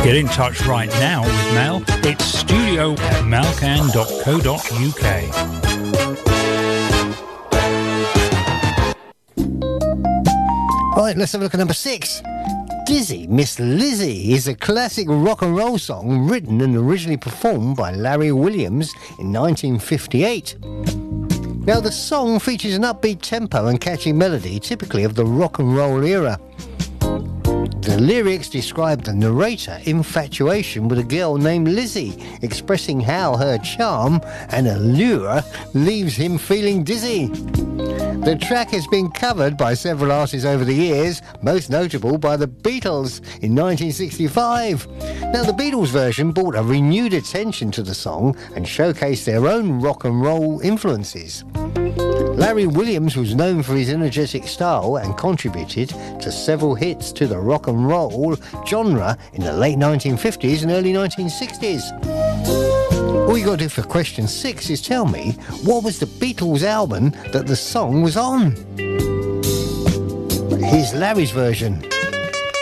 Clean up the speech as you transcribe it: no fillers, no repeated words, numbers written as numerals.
Get in touch right now with Mel. It's studio@melcan.co.uk. Right, let's have a look at number 6. Dizzy Miss Lizzie is a classic rock and roll song written and originally performed by Larry Williams in 1958. Now, the song features an upbeat tempo and catchy melody, typically of the rock and roll era. The lyrics describe the narrator infatuation with a girl named Lizzie, expressing how her charm and allure leaves him feeling dizzy. The track has been covered by several artists over the years, most notable by the Beatles in 1965. Now, the Beatles version brought a renewed attention to the song and showcased their own rock and roll influences. Larry Williams was known for his energetic style and contributed to several hits to the rock and roll genre in the late 1950s and early 1960s. All you got to do for question 6 is tell me, what was the Beatles album that the song was on? Here's Larry's version.